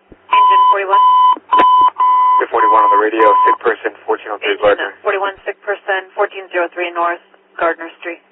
Engine 41. The 41 on the radio, sick person, 1403 Engine Gardner. 41, sick person, 1403 North Gardner Street.